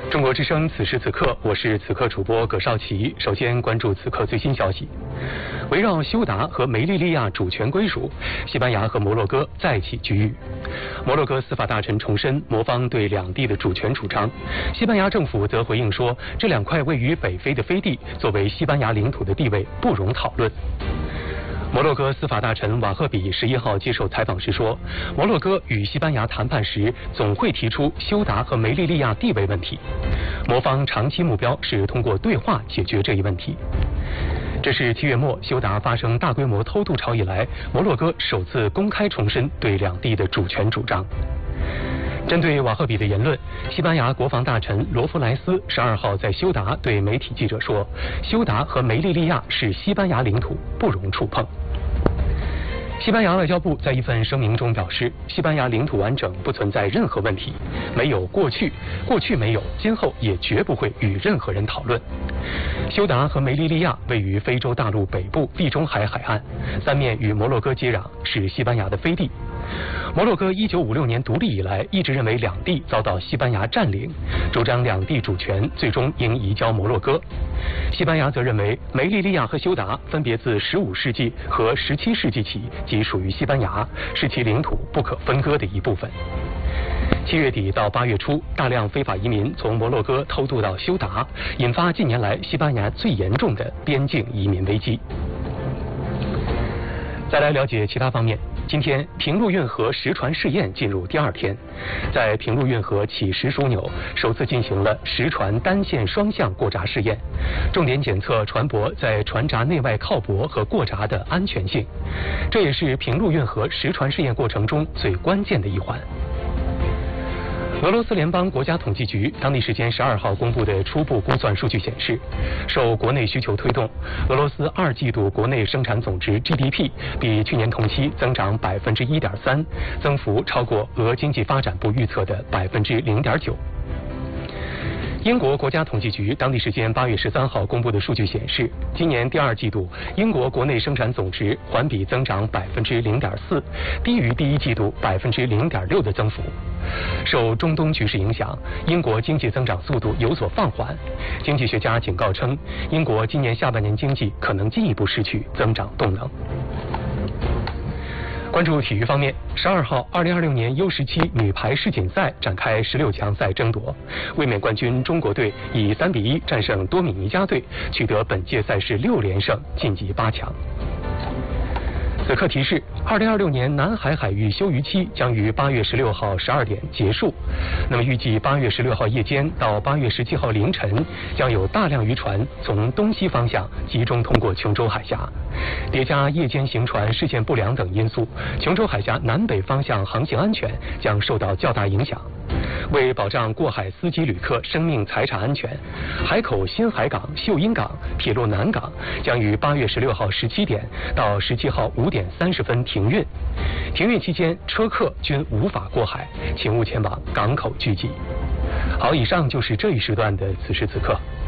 中国之声此时此刻，我是此刻主播葛绍奇。首先关注此刻最新消息。围绕休达和梅利利亚主权归属，西班牙和摩洛哥再起局域。摩洛哥司法大臣重申摩方对两地的主权主张，西班牙政府则回应说，这两块位于北非的飞地作为西班牙领土的地位不容讨论。摩洛哥司法大臣瓦赫比11号接受采访时说，摩洛哥与西班牙谈判时总会提出休达和梅利利亚地位问题，摩方长期目标是通过对话解决这一问题。这是7月末休达发生大规模偷渡潮以来，摩洛哥首次公开重申对两地的主权主张。针对瓦赫比的言论，西班牙国防大臣罗弗莱斯12号在休达对媒体记者说，休达和梅利利亚是西班牙领土，不容触碰。西班牙外交部在一份声明中表示，西班牙领土完整不存在任何问题，没有过去，过去没有，今后也绝不会与任何人讨论。休达和梅利利亚位于非洲大陆北部地中海海岸，三面与摩洛哥接壤，是西班牙的飞地。摩洛哥1956年独立以来，一直认为两地遭到西班牙占领，主张两地主权最终应移交摩洛哥。西班牙则认为梅利利亚和休达分别自15世纪和17世纪起即属于西班牙，是其领土不可分割的一部分。7月底到8月初，大量非法移民从摩洛哥偷渡到休达，引发近年来西班牙最严重的边境移民危机。再来了解其他方面。今天，平陆运河实船试验进入第2天，在平陆运河起石枢纽首次进行了实船单线双向过闸试验，重点检测船舶在船闸内外靠泊和过闸的安全性，这也是平陆运河实船试验过程中最关键的一环。俄罗斯联邦国家统计局当地时间12号公布的初步估算数据显示，受国内需求推动，俄罗斯2季度国内生产总值 GDP 比去年同期增长 1.3%， 增幅超过俄经济发展部预测的 0.9%。英国国家统计局当地时间8月13号公布的数据显示，今年第2季度英国国内生产总值环比增长 0.4%， 低于第1季度 0.6% 的增幅。受中东局势影响，英国经济增长速度有所放缓。经济学家警告称，英国今年下半年经济可能进一步失去增长动能。关注体育方面，12号2026年U17女排世锦赛展开16强赛争夺，卫冕冠军中国队以3-1战胜多米尼加队，取得本届赛事6连胜，晋级8强。此刻提示，2026年南海海域休渔期将于8月16号12点结束。那么预计8月16号夜间到8月17号凌晨，将有大量渔船从东西方向集中通过琼州海峡。叠加夜间行船视线不良等因素，琼州海峡南北方向航行安全将受到较大影响。为保障过海司机旅客生命财产安全，海口新海港、秀英港、铁路南港将于8月16号17点到17号5点30分停运。停运期间，车客均无法过海，请勿前往港口聚集。好，以上就是这一时段的此时此刻。